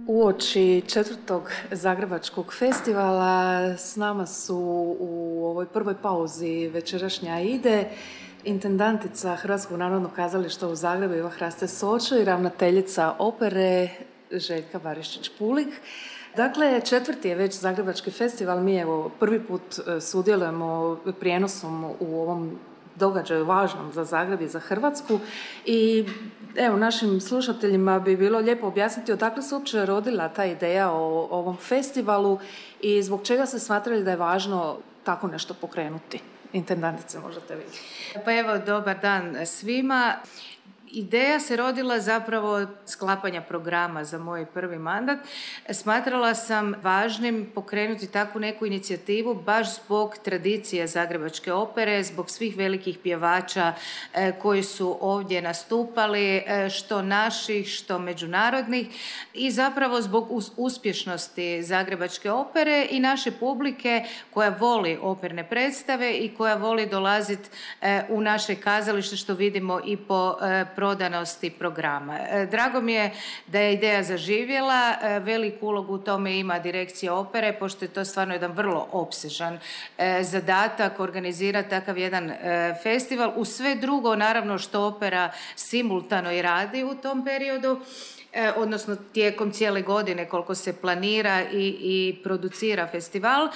Uoči četvrtog Zagrebačkog festivala s nama su u ovoj prvoj pauzi večerašnje Aide intendantica Hrvatskog narodnog kazališta u Zagrebu Iva Hraste Sočo i ravnateljica opere Željka Barišić-Pulik. Dakle, četvrti je već Zagrebački festival, mi evo prvi put sudjelujemo prijenosom u ovom događaju važnom za Zagreb i za Hrvatsku i evo našim slušateljima bi bilo lijepo objasniti odakle se uopće rodila ta ideja o ovom festivalu i zbog čega ste smatrali da je važno tako nešto pokrenuti. Intendantice, možete vi. Pa evo, dobar dan svima. Ideja se rodila zapravo sklapanja programa za moj prvi mandat. Smatrala sam važnim pokrenuti takvu neku inicijativu baš zbog tradicije Zagrebačke opere, zbog svih velikih pjevača koji su ovdje nastupali, što naših, što međunarodnih, i zapravo zbog uspješnosti Zagrebačke opere i naše publike koja voli operne predstave i koja voli dolaziti u naše kazalište, što vidimo i po prodanosti programa. Drago mi je da je ideja zaživjela, veliku ulogu u tome ima direkcija opere, pošto je to stvarno jedan vrlo opsežan zadatak organizirati takav jedan festival. Uz sve drugo, naravno, što opera simultano i radi u tom periodu, odnosno tijekom cijele godine koliko se planira i producira festival.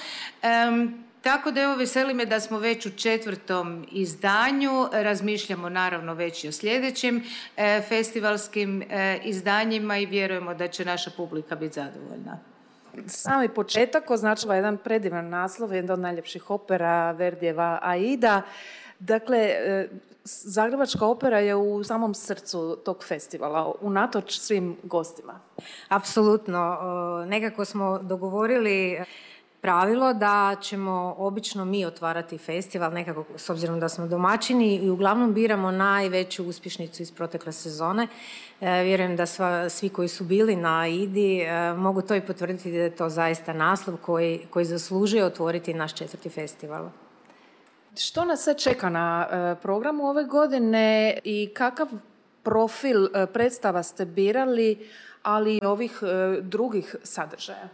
Tako da evo, veseli me da smo već u četvrtom izdanju, razmišljamo naravno već i o sljedećim festivalskim izdanjima i vjerujemo da će naša publika biti zadovoljna. Sami početak označava jedan predivan naslov, jedna od najljepših opera, Verdijeva Aida. Dakle, Zagrebačka opera je u samom srcu tog festivala, unatoč svim gostima. Apsolutno. Nekako smo dogovorili pravilo da ćemo obično mi otvarati festival, nekako s obzirom da smo domaćini, i uglavnom biramo najveću uspješnicu iz protekle sezone. Vjerujem da svi koji su bili na Aidi mogu to i potvrditi da je to zaista naslov koji zaslužuje otvoriti naš četvrti festival. Što nas sve čeka na programu ove godine i kakav profil predstava ste birali, ali i ovih drugih sadržaja?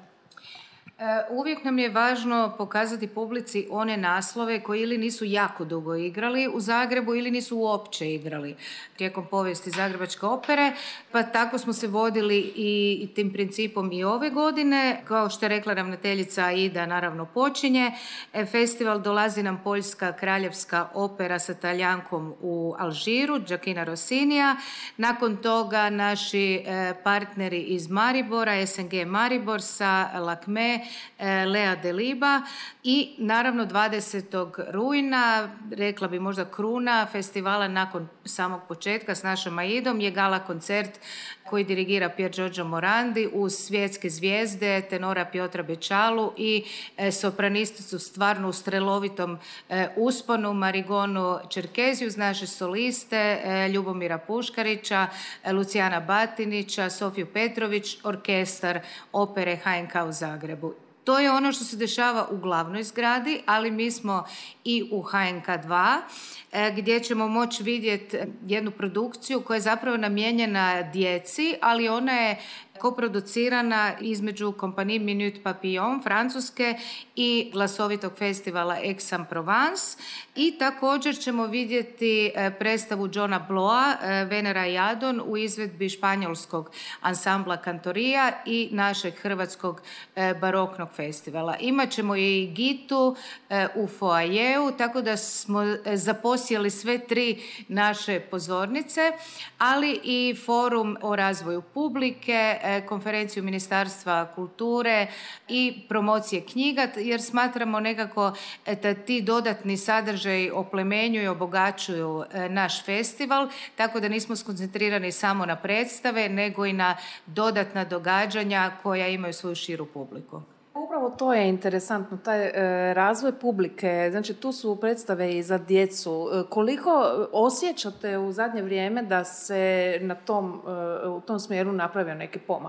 Uvijek nam je važno pokazati publici one naslove koji ili nisu jako dugo igrali u Zagrebu ili nisu uopće igrali tijekom povijesti Zagrebačke opere, pa tako smo se vodili i tim principom i ove godine. Kao što je rekla ravnateljica, Aida naravno počinje. Festival dolazi nam Poljska kraljevska opera sa Talijankom u Alžiru, Gioachina Rossinija. Nakon toga naši partneri iz Maribora, SNG Maribor sa Lakme, Lea Deliba, i naravno 20. rujna, rekla bi možda kruna festivala nakon samog početka s našom Aidom, je gala koncert koji dirigira Pier Giorgio Morandi uz svjetske zvijezde, tenora Piotra Bečalu i sopranisticu stvarno u strelovitom usponu Marigonu Čerkeziju, uz naše soliste Ljubomira Puškarića, Lucijana Batinića, Sofiju Petrović, orkestar opere HNK u Zagrebu. To je ono što se dešava u glavnoj zgradi, ali mi smo i u HNK 2, gdje ćemo moći vidjeti jednu produkciju koja je zapravo namijenjena djeci, ali ona je koproducirana između Compagnie Minute Papillon Francuske i glasovitog festivala Aix-en-Provence, i također ćemo vidjeti predstavu Johna Bloa, Venera i Adon, u izvedbi španjolskog ansambla Kantorija i našeg hrvatskog baroknog festivala. Imat ćemo i Gitu u foajeu, tako da smo zaposjeli sve tri naše pozornice, ali i forum o razvoju publike, konferenciju Ministarstva kulture i promocije knjiga, jer smatramo nekako da ti dodatni sadržaji oplemenjuju i obogaćuju naš festival, tako da nismo skoncentrirani samo na predstave, nego i na dodatna događanja koja imaju svoju širu publiku. Upravo to je interesantno, taj razvoj publike, znači tu su predstave i za djecu. Koliko osjećate u zadnje vrijeme da se u tom smjeru napravio neki pomak?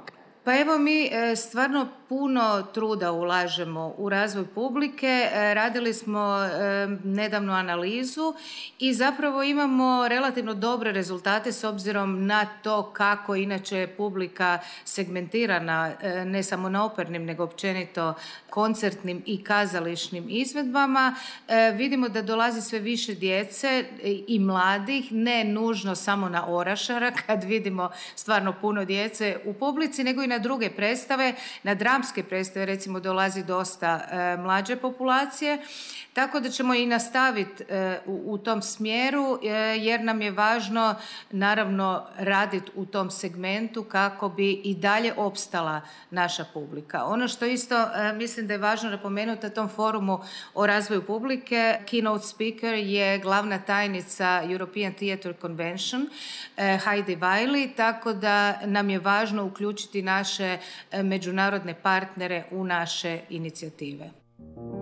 Pa evo mi stvarno puno truda ulažemo u razvoj publike. Radili smo nedavno analizu i zapravo imamo relativno dobre rezultate s obzirom na to kako inače je publika segmentirana ne samo na opernim nego općenito koncertnim i kazališnim izvedbama. Vidimo da dolazi sve više djece i mladih, ne nužno samo na Orašara kad vidimo stvarno puno djece u publici, nego i na druge predstave, na dramske predstave recimo dolazi dosta mlađe populacije, tako da ćemo i nastaviti u tom smjeru jer nam je važno naravno raditi u tom segmentu kako bi i dalje opstala naša publika. Ono što isto mislim da je važno napomenuti na tom forumu o razvoju publike, keynote speaker je glavna tajnica European Theatre Convention, Heidi Wiley, tako da nam je važno uključiti naše međunarodne partnere u naše inicijative.